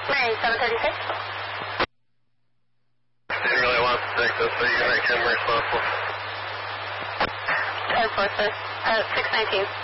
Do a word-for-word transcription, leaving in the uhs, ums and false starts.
Mary, seven thirty-six. He really wants to take this, so you can make him responsible. ten four, sir. Uh, six nineteen.